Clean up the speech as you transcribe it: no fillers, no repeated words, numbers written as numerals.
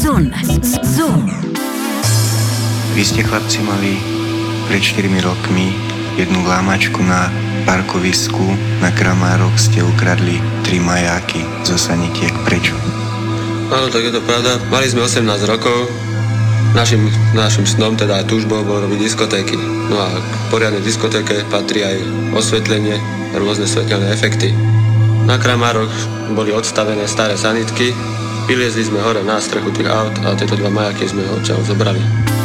Zun. Vy ste, chlapci, mali pred 4 rokmi jednu lámačku na parkovisku na Kramároch, ste ukradli 3 majáky zo sanitiek. Prečo? Áno, tak je to pravda. Mali sme 18 rokov. Našim snom, teda aj túžbou, bolo robiť diskotéky. No a k poriadnej diskotéke patrí aj osvetlenie, rôzne svetelné efekty. Na Kramároch boli odstavené staré sanitky. Vyliezli sme hore na strechu tých aut a tieto 2 majáky sme odtiaľ zobrali.